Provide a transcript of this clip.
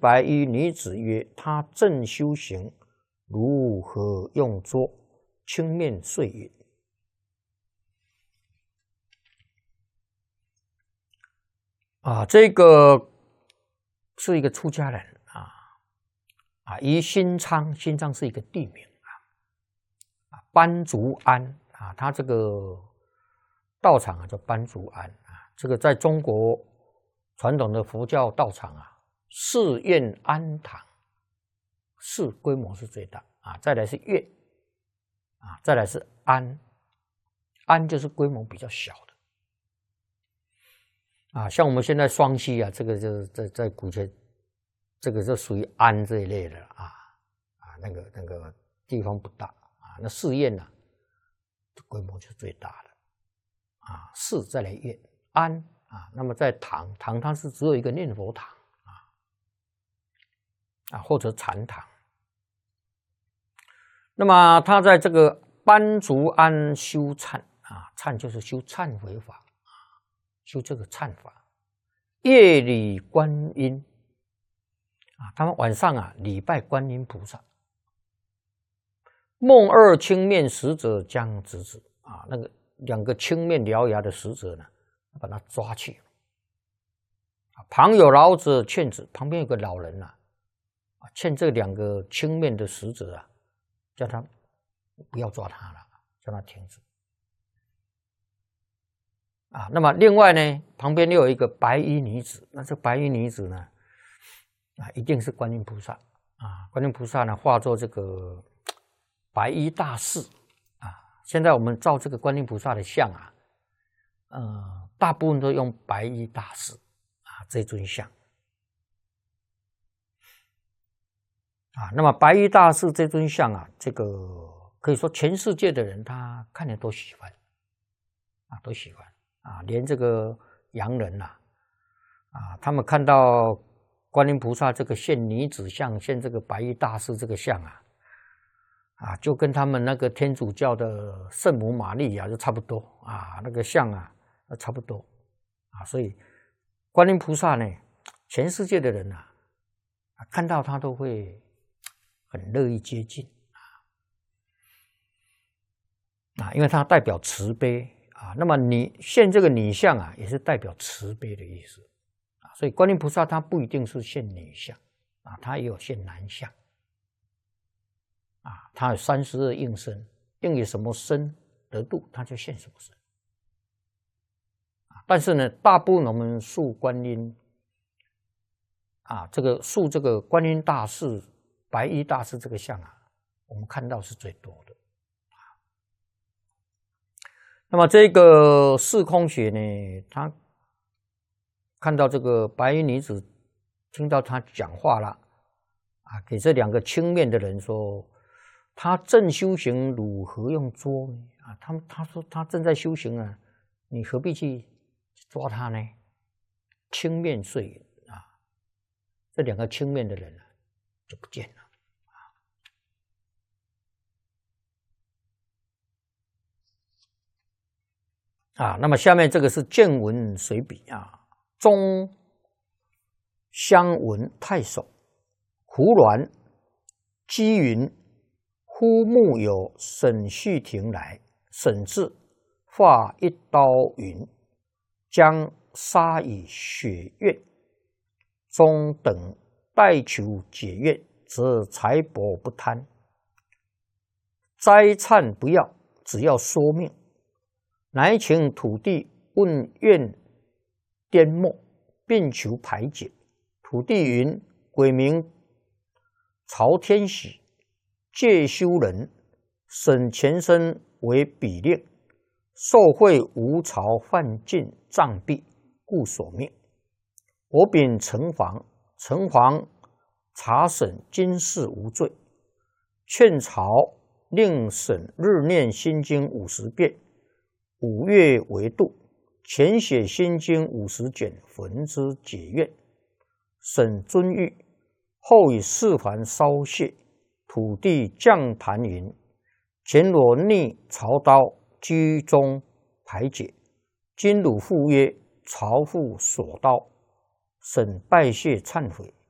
白衣女子曰：“他正修行，如何用拙？”青面遂云：“这个是一个出家人于新昌，新昌是一个地名班竹庵他这个道场叫班竹庵这个在中国传统的佛教道场寺院庵堂，寺规模是最大再来是院再来是庵，庵就是规模比较小的像我们现在双溪这个就在古前，这个就属于庵这一类的那个地方不大那寺院规模就最大的寺再来院庵那么在堂它是只有一个念佛堂或者禅堂。那么他在这个班竹庵修忏忏就是修忏悔法修这个忏法。夜礼观音他们晚上礼拜观音菩萨。梦二青面使者将直指那个两个青面獠牙的使者呢，把他抓去。旁有老者劝止，旁边有个老人劝这两个青面的使者叫他不要抓他了，叫他停止。那么另外呢，旁边又有一个白衣女子，那这白衣女子呢，一定是观音菩萨观音菩萨呢化作这个白衣大士现在我们照这个观音菩萨的像大部分都用白衣大士这尊像那么白衣大士这尊像这个可以说全世界的人他看了都喜欢都喜欢连这个洋人他们看到观音菩萨这个现女子像，现这个白衣大士这个像就跟他们那个天主教的圣母玛利亚就差不多那个像差不多所以观音菩萨呢，全世界的人看到他都会很乐意接近因为它代表慈悲那么你现这个女像也是代表慈悲的意思所以观音菩萨他不一定是现女像他也有现男像他有32应身，应以什么身得度，他就现什么身但是呢，大部分我们塑观音这个塑这个观音大士、白衣大士这个像我们看到是最多的那么这个释空学呢，他看到这个白衣女子，听到他讲话了给这两个青面的人说，他正修行，如何用捉呢他说他正在修行你何必去抓他呢？青面遂云这两个青面的人就不见了那么下面这个是见闻随笔中襄文太守胡鸾积云：忽目有沈旭庭来，沈至，发一刀云：将杀以血愿。中等待求解愿，则财帛不贪，灾忏不要，只要说命。乃请土地问愿颠末，并求排解。土地云：鬼名曹天喜，戒修人，审前身为比令，受贿无曹犯尽杖毙，故所命。我禀城隍，城隍查审今事无罪，劝曹令审日念心经50遍，5月为度，前写心经50卷，焚之解愿。审遵谕，后以4环烧谢。土地降坛云：前罗逆曹刀，居中排解。今汝复曰：曹父所刀。审拜谢忏悔，